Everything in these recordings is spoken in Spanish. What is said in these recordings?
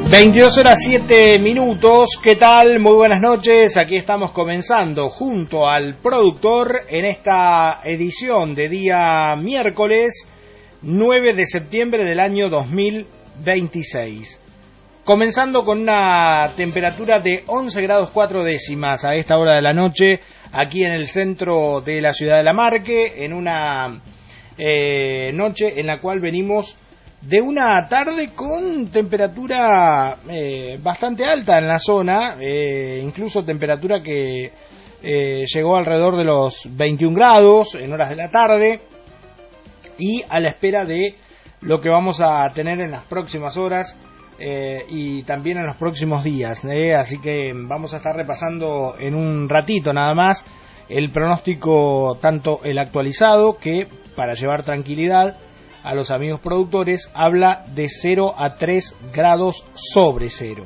22 horas 7 minutos, ¿qué tal? Muy buenas noches, aquí estamos comenzando junto al productor en esta edición de día miércoles 9 de septiembre del año 2026. Comenzando con una temperatura de 11 grados 4 décimas a esta hora de la noche, aquí en el centro de la ciudad de La Marque, en una noche en la cual venimos de una tarde con temperatura bastante alta en la zona, incluso temperatura que llegó alrededor de los 21 grados en horas de la tarde, y a la espera de lo que vamos a tener en las próximas horas y también en los próximos días, así que vamos a estar repasando en un ratito nada más el pronóstico, tanto el actualizado, que para llevar tranquilidad a los amigos productores habla de 0 a 3 grados sobre cero.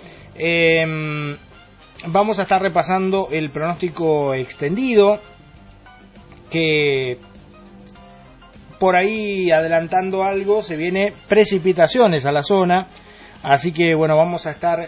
Vamos a estar repasando el pronóstico extendido, que por ahí, adelantando algo, se viene precipitaciones a la zona, así que bueno, vamos a estar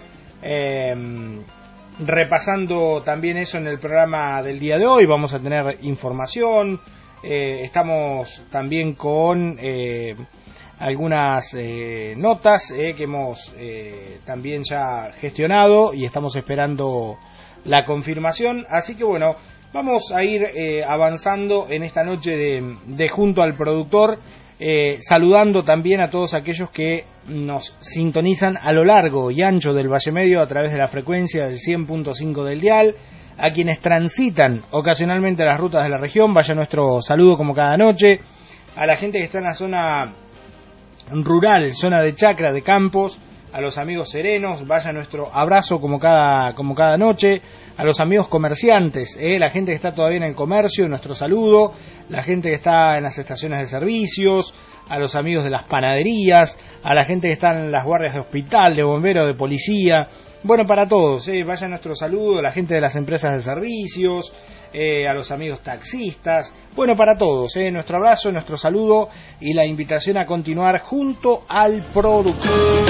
repasando también eso en el programa del día de hoy. Vamos a tener información. Estamos también con algunas notas que hemos también ya gestionado y estamos esperando la confirmación. Así que bueno, vamos a ir avanzando en esta noche de junto al productor, saludando también a todos aquellos que nos sintonizan a lo largo y ancho del Valle Medio a través de la frecuencia del 100.5 del dial. A quienes transitan ocasionalmente las rutas de la región, vaya nuestro saludo como cada noche. A la gente que está en la zona rural, zona de chacra, de campos, a los amigos serenos, vaya nuestro abrazo como cada noche. A los amigos comerciantes, la gente que está todavía en el comercio, nuestro saludo. La gente que está en las estaciones de servicios, a los amigos de las panaderías, a la gente que está en las guardias de hospital, de bomberos, de policía. Bueno, para todos, vaya nuestro saludo, a la gente de las empresas de servicios, a los amigos taxistas. Bueno, para todos, nuestro abrazo, nuestro saludo y la invitación a continuar junto al productor.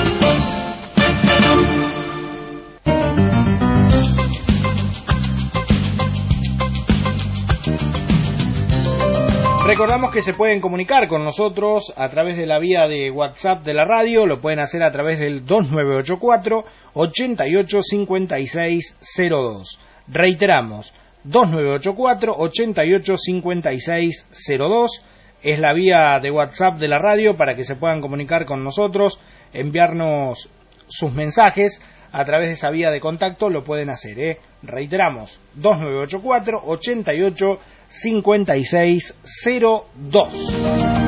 Recordamos que se pueden comunicar con nosotros a través de la vía de WhatsApp de la radio. Lo pueden hacer a través del 2984-885602. Reiteramos, 2984-885602 es la vía de WhatsApp de la radio para que se puedan comunicar con nosotros, enviarnos sus mensajes. A través de esa vía de contacto lo pueden hacer, Reiteramos, 2984-885602.